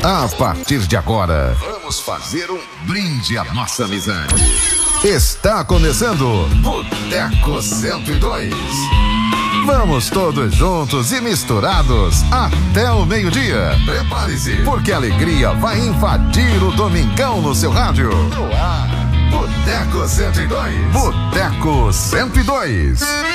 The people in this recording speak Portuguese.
A partir de agora, vamos fazer um brinde à nossa amizade. Está começando Boteco 102. Vamos todos juntos e misturados até o meio-dia. Prepare-se, porque a alegria vai invadir o domingão no seu rádio. No ar, Boteco 102. Boteco 102.